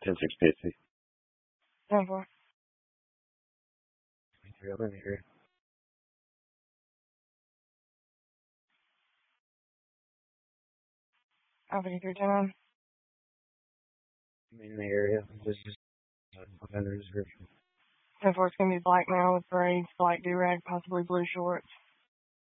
10650. 10-4. I'm in here. Alpha 310. I'm in the area. Just under description. 10-4, it's going to be black male with braids, black do-rag, possibly blue shorts.